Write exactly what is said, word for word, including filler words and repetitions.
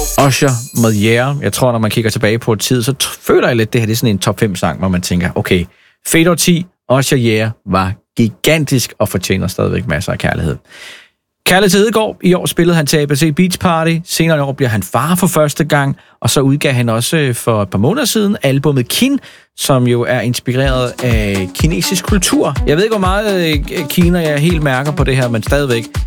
Usher med Yeah. Jeg tror, når man kigger tilbage på tid, så t- føler jeg lidt, det her det er sådan en top fem sang, hvor man tænker, okay, Fade årti, Usher Yeah var gigantisk og fortjener stadigvæk masser af kærlighed. Kærlighed til Hedegaard. I år spillede han til A B C Beach Party. Senere i år bliver han far for første gang, og så udgav han også for et par måneder siden albumet Kin, som jo er inspireret af kinesisk kultur. Jeg ved ikke, hvor meget Kina jeg helt mærker på det her, men stadigvæk